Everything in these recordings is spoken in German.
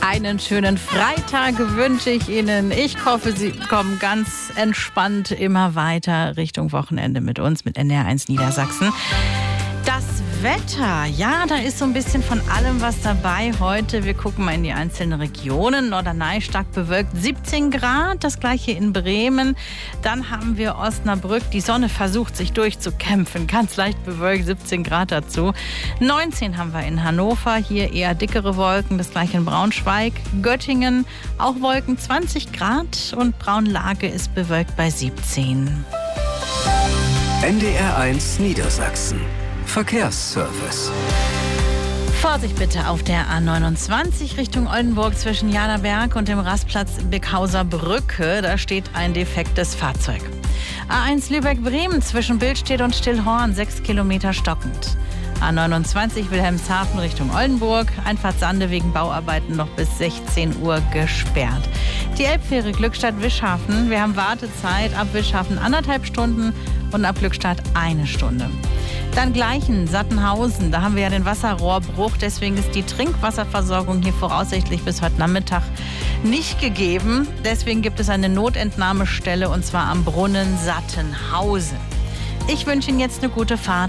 Einen schönen Freitag wünsche ich Ihnen. Ich hoffe, Sie kommen ganz entspannt immer weiter Richtung Wochenende mit uns, mit NDR1 Niedersachsen. Das Wetter, ja, da ist so ein bisschen von allem was dabei heute. Wir gucken mal in die einzelnen Regionen. Norderney stark bewölkt, 17 Grad, das gleiche in Bremen. Dann haben wir Osnabrück, die Sonne versucht sich durchzukämpfen, ganz leicht bewölkt, 17 Grad dazu. 19 haben wir in Hannover, hier eher dickere Wolken, das gleiche in Braunschweig. Göttingen, auch Wolken, 20 Grad und Braunlage ist bewölkt bei 17. NDR1 Niedersachsen. Verkehrsservice. Vorsicht bitte auf der A29 Richtung Oldenburg zwischen Janaberg und dem Rastplatz Bickhauser Brücke. Da steht ein defektes Fahrzeug. A1 Lübeck-Bremen zwischen Billstedt und Stillhorn, 6 Kilometer stockend. A29 Wilhelmshaven Richtung Oldenburg, Einfahrt Sande wegen Bauarbeiten noch bis 16 Uhr gesperrt. Die Elbfähre Glückstadt-Wischhafen, wir haben Wartezeit ab Wischhafen 1,5 Stunden und ab Glückstadt 1 Stunde. Dann Gleichen, Sattenhausen, da haben wir ja den Wasserrohrbruch, deswegen ist die Trinkwasserversorgung hier voraussichtlich bis heute Nachmittag nicht gegeben. Deswegen gibt es eine Notentnahmestelle und zwar am Brunnen Sattenhausen. Ich wünsche Ihnen jetzt eine gute Fahrt.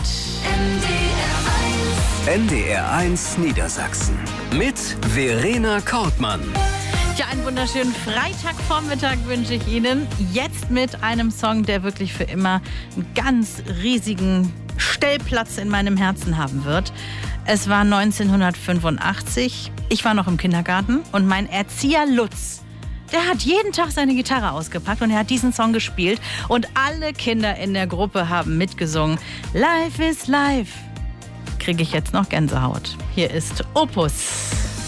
NDR1 Niedersachsen mit Verena Kortmann. Ja, einen wunderschönen Freitagvormittag wünsche ich Ihnen. Jetzt mit einem Song, der wirklich für immer einen ganz riesigen Stellplatz in meinem Herzen haben wird. Es war 1985. Ich war noch im Kindergarten und mein Erzieher Lutz, der hat jeden Tag seine Gitarre ausgepackt und er hat diesen Song gespielt und alle Kinder in der Gruppe haben mitgesungen. Life is life. Kriege ich jetzt noch Gänsehaut. Hier ist Opus.